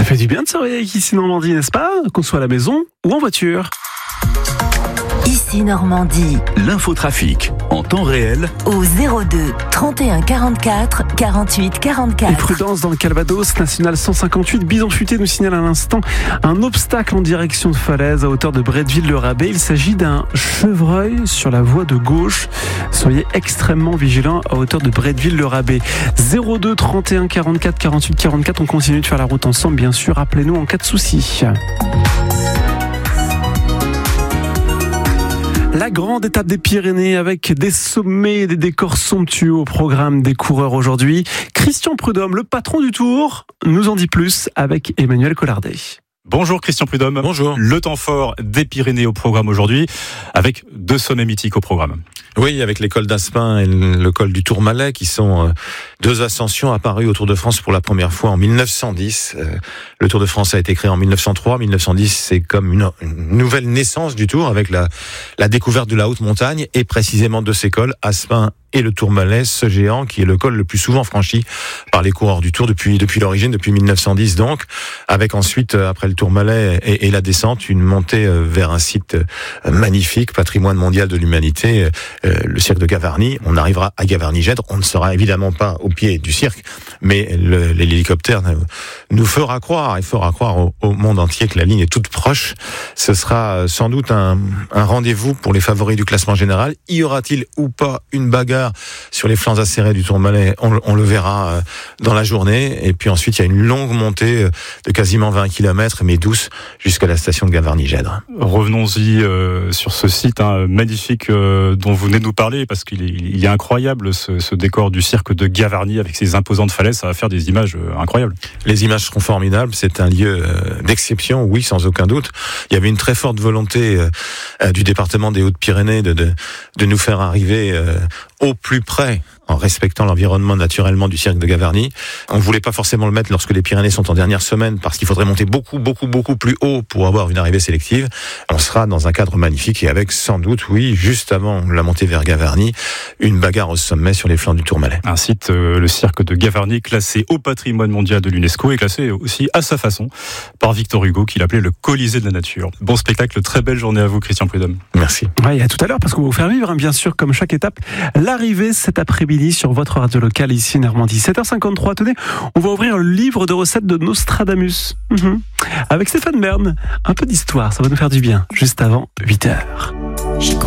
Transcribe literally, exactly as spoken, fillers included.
fait du bien de se réveiller ici Normandie, n'est-ce pas? Qu'on soit à la maison ou en voiture. Ici Normandie. L'infotrafic en temps réel Au zéro deux trente et un quarante-quatre quarante-huit quarante-quatre. Et prudence dans le Calvados, national cent cinquante-huit, Bison Futé nous signale à l'instant un obstacle en direction de Falaise à hauteur de Bretteville-le-Rabais. Il s'agit d'un chevreuil sur la voie de gauche. Soyez extrêmement vigilants à hauteur de Bretteville-le-Rabais. zéro deux trente et un quarante-quatre quarante-huit quarante-quatre. On continue de faire la route ensemble, bien sûr. Appelez-nous en cas de souci. La grande étape des Pyrénées avec des sommets et des décors somptueux au programme des coureurs aujourd'hui. Christian Prudhomme, le patron du Tour, nous en dit plus avec Emmanuel Collardet. Bonjour Christian Prudhomme. Bonjour. Le temps fort des Pyrénées au programme aujourd'hui, avec deux sommets mythiques au programme. Oui, avec les cols d'Aspin et le col du Tourmalet, qui sont deux ascensions apparues au Tour de France pour la première fois en mille neuf cent dix. Le Tour de France a été créé en mille neuf cent trois. mille neuf cent dix, c'est comme une, une nouvelle naissance du Tour, avec la, la découverte de la haute montagne, et précisément de ces cols, Aspin et le Tourmalet, ce géant qui est le col le plus souvent franchi par les coureurs du Tour depuis depuis l'origine, depuis mille neuf cent dix donc, avec ensuite, après le Tourmalet et, et la descente, une montée vers un site magnifique, patrimoine mondial de l'humanité, le cirque de Gavarnie. On arrivera à Gavarnie-Gèdre, on ne sera évidemment pas au pied du cirque, mais le, l'hélicoptère nous fera croire, et fera croire au, au monde entier que la ligne est toute proche. Ce sera sans doute un, un rendez-vous pour les favoris du classement général. Y aura-t-il ou pas une bagarre sur les flancs acérés du Tourmalet? on, on le verra dans la journée. Et puis ensuite, il y a une longue montée de quasiment vingt kilomètres, mais douce, jusqu'à la station de Gavarnie-Gèdre. Revenons-y euh, sur ce site hein, magnifique euh, dont vous venez de nous parler, parce qu'il est, il est incroyable, ce, ce décor du cirque de Gavarnie avec ses imposantes falaises. Ça va faire des images euh, incroyables. Les images seront formidables. C'est un lieu euh, d'exception, oui, sans aucun doute. Il y avait une très forte volonté euh, du département des Hautes-Pyrénées de, de, de nous faire arriver euh, au plus près, en respectant l'environnement naturellement du cirque de Gavarnie. On ne voulait pas forcément le mettre lorsque les Pyrénées sont en dernière semaine, parce qu'il faudrait monter beaucoup, beaucoup, beaucoup plus haut pour avoir une arrivée sélective. On sera dans un cadre magnifique et avec sans doute, oui, juste avant la montée vers Gavarnie, une bagarre au sommet sur les flancs du Tourmalet. Un site, euh, le cirque de Gavarnie, classé au patrimoine mondial de l'UNESCO et classé aussi à sa façon par Victor Hugo, qu'il appelait le Colisée de la nature. Bon spectacle, très belle journée à vous, Christian Prudhomme. Merci. Ouais, et à tout à l'heure, parce qu'on va vous faire vivre, hein, bien sûr, comme chaque étape, l'arrivée cet après-midi sur votre radio locale ici Normandie. sept heures cinquante-trois, tenez, on va ouvrir le livre de recettes de Nostradamus. Mmh. Avec Stéphane Bern, un peu d'histoire, ça va nous faire du bien, juste avant huit heures.